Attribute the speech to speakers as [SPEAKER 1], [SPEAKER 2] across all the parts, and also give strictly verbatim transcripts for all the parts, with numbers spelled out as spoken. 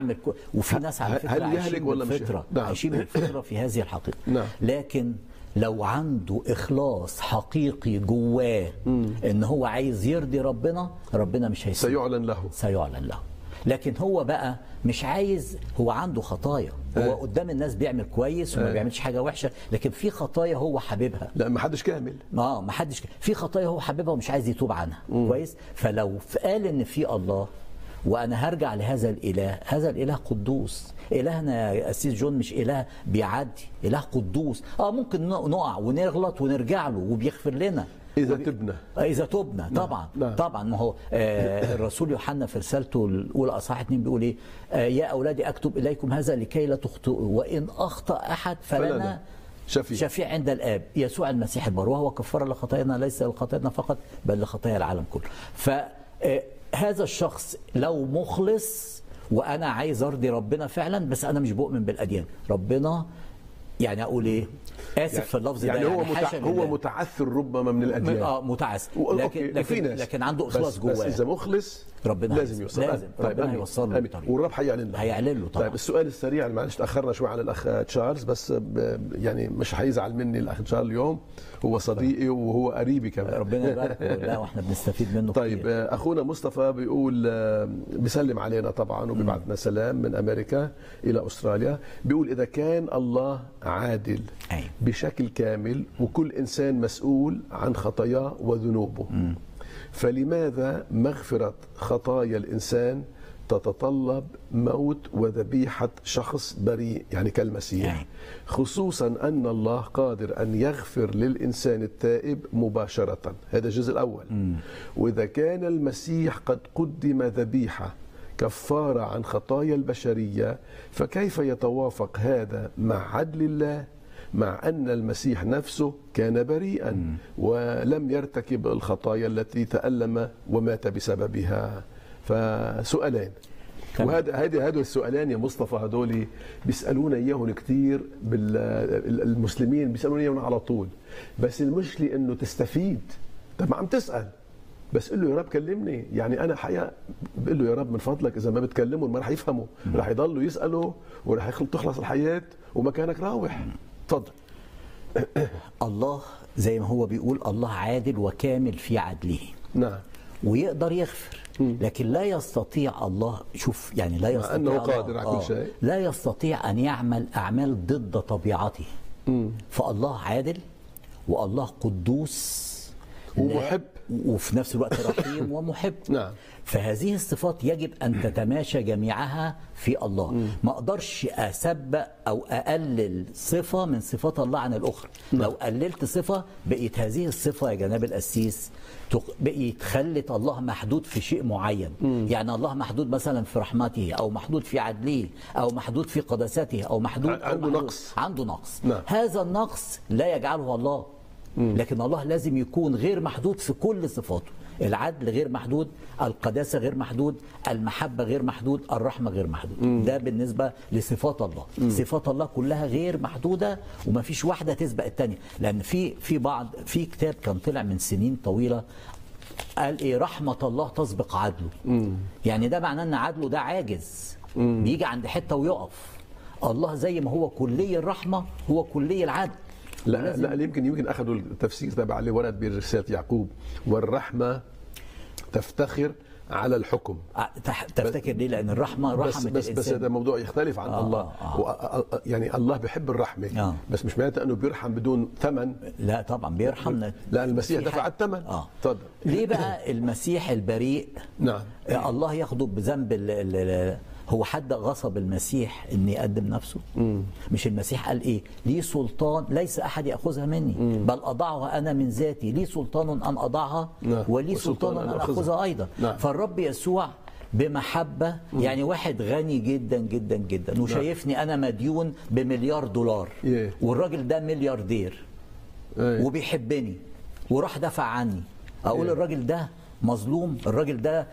[SPEAKER 1] وفي ناس على فكره عايشين بالفطره نعم. عايشين بالفطره في هذه الحقيقه
[SPEAKER 2] نعم.
[SPEAKER 1] لكن لو عنده إخلاص حقيقي جواه إن هو عايز يرضي ربنا، ربنا مش هيسيبه،
[SPEAKER 2] سيعلن له
[SPEAKER 1] سيعلن له. لكن هو بقى مش عايز، هو عنده خطايا، هو
[SPEAKER 2] آه.
[SPEAKER 1] قدام الناس بيعمل كويس وما
[SPEAKER 2] آه.
[SPEAKER 1] بيعملش حاجة وحشة، لكن في خطايا هو حاببها.
[SPEAKER 2] لا ما حدش كامل.
[SPEAKER 1] اه ما حدش كامل. في خطايا هو حاببها ومش عايز يتوب عنها. مم. كويس. فلو قال إن في الله وأنا هرجع لهذا الإله، هذا الإله قدوس. إلهنا يا أسيس جون مش إله بيعدي، إله قدوس. اه ممكن نقع ونغلط ونرجع له وبيغفر لنا
[SPEAKER 2] إذا تبنا
[SPEAKER 1] إذا تبنا طبعا.
[SPEAKER 2] نعم.
[SPEAKER 1] طبعا ما هو آه الرسول يوحنا في رسالته الأولى أصحاح اتنين بيقول إيه؟ آه يا أولادي أكتب إليكم هذا لكي لا تخطئوا، وإن أخطأ أحد فلنا
[SPEAKER 2] شفيع.
[SPEAKER 1] شفيع عند الآب يسوع المسيح البار، وهو كفارة لخطايانا ليس لخطايانا فقط بل لخطايا العالم كله. فهذا الشخص لو مخلص وأنا عايز أرضي ربنا فعلا، بس أنا مش بؤمن بالأديان، ربنا يعني أقول إيه؟ آسف يعني في اللفظ
[SPEAKER 2] يعني
[SPEAKER 1] ده
[SPEAKER 2] هو يعني متع... هو متعثر ربما من الأديان.
[SPEAKER 1] اه متعثر لكن لكن, لكن عنده إخلاص جواه.
[SPEAKER 2] بس إذا مخلص
[SPEAKER 1] ربنا
[SPEAKER 2] لازم يوصل.
[SPEAKER 1] لازم
[SPEAKER 2] طيب
[SPEAKER 1] ربنا يوصل له
[SPEAKER 2] والرب هيعلن له
[SPEAKER 1] هيعلن له طبعا.
[SPEAKER 2] طيب السؤال السريع، معلش تاخرنا شوي على الاخ تشارلز، بس يعني مش هيزعل مني الاخ تشارلز اليوم، هو صديقي وهو قريبي كمان.
[SPEAKER 1] ربنا يبارك له. لا واحنا بنستفيد منه
[SPEAKER 2] طيب
[SPEAKER 1] كتير.
[SPEAKER 2] اخونا مصطفى بيقول بيسلم علينا طبعا وبيبعث لنا سلام من امريكا الى استراليا، بيقول اذا كان الله عادل
[SPEAKER 1] أي.
[SPEAKER 2] بشكل كامل وكل انسان مسؤول عن خطاياه وذنوبه، م. فلماذا مغفرة خطايا الإنسان تتطلب موت وذبيحة شخص بريء يعني كالمسيح، خصوصا أن الله قادر أن يغفر للإنسان التائب مباشرة؟ هذا الجزء الأول. م. وإذا كان المسيح قد قدم ذبيحة كفارة عن خطايا البشرية، فكيف يتوافق هذا مع عدل الله مع أن المسيح نفسه كان بريئا م. ولم يرتكب الخطايا التي تألم ومات بسببها؟ فسؤالين، وهذا هذه هذول السؤالين يا مصطفى هذول بيسألونا إياهم كثير، بالمسلمين بيسألونا إياهم على طول، بس المشكلة إنه تستفيد. طب ما عم تسأل بس قل له يا رب كلمني، يعني أنا حقيقة بقول له يا رب من فضلك إذا ما بتكلموا ما رح يفهموا، رح يضلوا يسألوا ورح تخلص الحياة ومكانك راوح. تفضل.
[SPEAKER 1] الله زي ما هو بيقول الله عادل وكامل في عدله.
[SPEAKER 2] نعم.
[SPEAKER 1] ويقدر يغفر، لكن لا يستطيع الله، شوف يعني لا يستطيع
[SPEAKER 2] أنه قادر على كل شيء،
[SPEAKER 1] لا يستطيع أن يعمل أعمال ضد طبيعته. م. فالله عادل والله قدوس
[SPEAKER 2] ومحب
[SPEAKER 1] وفي نفس الوقت رحيم ومحب.
[SPEAKER 2] نعم.
[SPEAKER 1] فهذه الصفات يجب أن تتماشى جميعها في الله. م. ما أقدرش أسبق أو أقلل صفة من صفات الله عن الأخرى. م. لو قللت صفة بقيت هذه الصفة يا جناب القسيس بقيت خلت الله محدود في شيء معين. م. يعني الله محدود مثلا في رحمته أو محدود في عدله أو محدود في قداسته أو محدود
[SPEAKER 2] عنده
[SPEAKER 1] أو محدود
[SPEAKER 2] نقص
[SPEAKER 1] عنده نقص.
[SPEAKER 2] نعم.
[SPEAKER 1] هذا النقص لا يجعله الله. م. لكن الله لازم يكون غير محدود في كل صفاته. العدل غير محدود، القداسة غير محدود، المحبة غير محدود، الرحمة غير محدود. م. ده بالنسبة لصفات الله. م. صفات الله كلها غير محدودة وما فيش واحدة تسبق الثانية. لأن في في بعض في كتاب كان طلع من سنين طويلة قال إيه؟ رحمة الله تسبق عدله. م. يعني ده معناه أن عدله ده عاجز. م. بيجي عند حتة ويقف. الله زي ما هو كلي الرحمة هو كلي العدل.
[SPEAKER 2] لا لا يمكن يمكن اخذوا التفسير تبع اللي ورد برساله يعقوب، والرحمه تفتخر على الحكم.
[SPEAKER 1] تفتكر ليه؟ لان الرحمه رحمه
[SPEAKER 2] بس بس, بس هذا موضوع يختلف عن آه الله. آه. يعني الله بيحب الرحمه. آه. بس مش معناته انه بيرحم بدون ثمن.
[SPEAKER 1] لا طبعا بيرحمنا.
[SPEAKER 2] لا المسيح دفع الثمن.
[SPEAKER 1] اه
[SPEAKER 2] تفضل.
[SPEAKER 1] ليه بقى المسيح البريء
[SPEAKER 2] نعم
[SPEAKER 1] الله ياخده بذنب ال ال هو حد غصب المسيح ان يقدم نفسه؟ مم. مش المسيح قال ايه؟ لي سلطان ليس احد ياخذها مني. مم. بل اضعها انا من ذاتي، لي سلطان ان اضعها. نعم. ولي سلطان ان اخذها ايضا. نعم. فالرب يسوع بمحبه. مم. يعني واحد غني جدا جدا جدا وشايفني نعم. انا مديون بمليار دولار. yeah. والراجل ده ملياردير. yeah. وبيحبني وراح دفع عني، اقول yeah. الراجل ده مظلوم، الراجل ده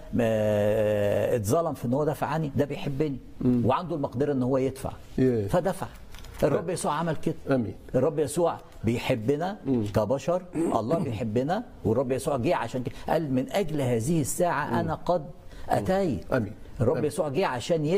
[SPEAKER 1] اتظلم في ان هو دفع عني، ده بيحبني. مم. وعنده المقدره ان هو يدفع. yeah. فدفع. الرب يسوع عمل كده.
[SPEAKER 2] امين.
[SPEAKER 1] الرب يسوع بيحبنا مم. كبشر، الله بيحبنا والرب يسوع جه عشان كده قال من اجل هذه الساعه مم. انا قد اتيت.
[SPEAKER 2] امين.
[SPEAKER 1] الرب يسوع جه عشان